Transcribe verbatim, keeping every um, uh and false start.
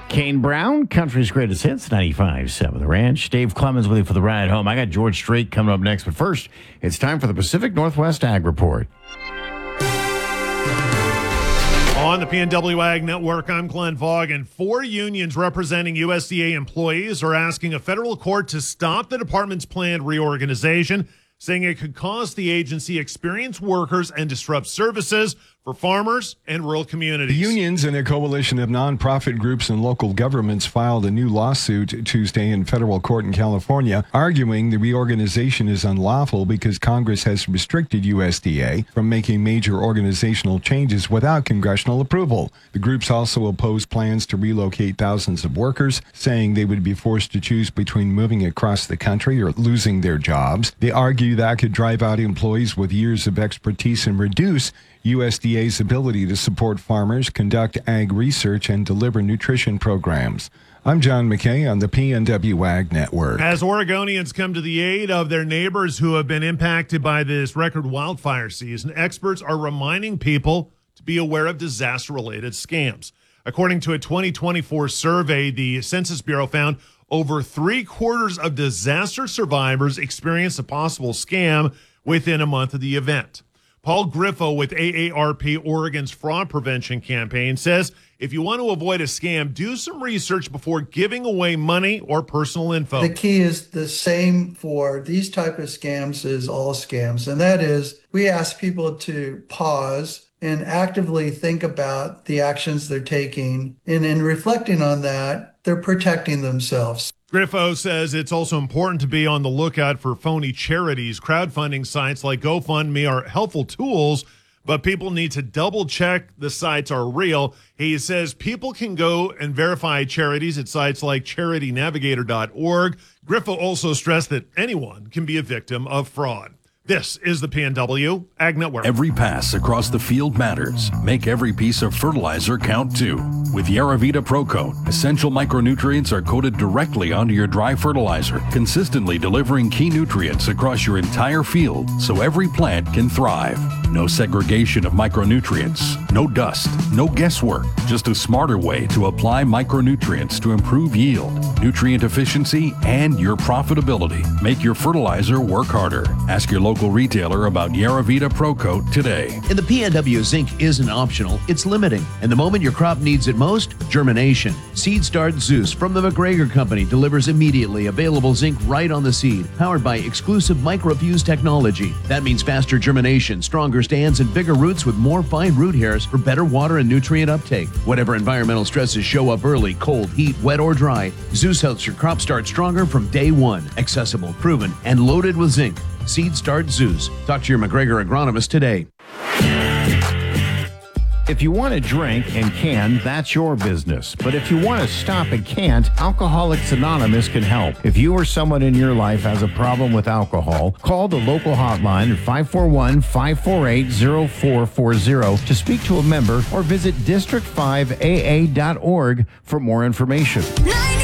Kane Brown, Country's Greatest Hits, ninety-five point seven The Ranch. Dave Clemens with you for the ride home. I got George Strait coming up next, but first, it's time for the Pacific Northwest Ag Report. On the P N W Ag Network, I'm Glenn Fogg, and four unions representing U S D A employees are asking a federal court to stop the department's planned reorganization, saying it could cause the agency experienced workers and disrupt services for farmers and rural communities. The unions and a coalition of nonprofit groups and local governments filed a new lawsuit Tuesday in federal court in California, arguing the reorganization is unlawful because Congress has restricted U S D A from making major organizational changes without congressional approval. The groups also oppose plans to relocate thousands of workers, saying they would be forced to choose between moving across the country or losing their jobs. They argue that could drive out employees with years of expertise and reduce U S D A's ability to support farmers, conduct ag research, and deliver nutrition programs. I'm John McKay on the P N W Ag Network. As Oregonians come to the aid of their neighbors who have been impacted by this record wildfire season, experts are reminding people to be aware of disaster-related scams. According to a twenty twenty-four survey, the Census Bureau found over three-quarters of disaster survivors experienced a possible scam within a month of the event. Paul Griffo with A A R P, Oregon's fraud prevention campaign, says if you want to avoid a scam, do some research before giving away money or personal info. The key is the same for these type of scams as all scams, and that is we ask people to pause and actively think about the actions they're taking, and in reflecting on that, they're protecting themselves. Griffo says it's also important to be on the lookout for phony charities. Crowdfunding sites like GoFundMe are helpful tools, but people need to double check the sites are real. He says people can go and verify charities at sites like charity navigator dot org. Griffo also stressed that anyone can be a victim of fraud. This is the P N W Ag Network. Every pass across the field matters. Make every piece of fertilizer count too. With Yaravita Pro Coat, essential micronutrients are coated directly onto your dry fertilizer, consistently delivering key nutrients across your entire field so every plant can thrive. No segregation of micronutrients, no dust, no guesswork, just a smarter way to apply micronutrients to improve yield, nutrient efficiency, and your profitability. Make your fertilizer work harder. Ask your local retailer about Yaravita Pro Coat today. In the P N W, zinc isn't optional, it's limiting. And the moment your crop needs it most, germination. Seed Start Zeus from the McGregor Company delivers immediately available zinc right on the seed, powered by exclusive microfuse technology. That means faster germination, stronger stands, and bigger roots with more fine root hairs for better water and nutrient uptake. Whatever environmental stresses show up early, cold, heat, wet, or dry, Zeus helps your crop start stronger from day one. Accessible, proven, and loaded with zinc. Seed Start Zeus. Talk to your McGregor agronomist today. If you want to drink and can, that's your business. But if you want to stop and can't, Alcoholics Anonymous can help. If you or someone in your life has a problem with alcohol, call the local hotline at five four one, five four eight, zero four four zero to speak to a member or visit district five A A dot org for more information.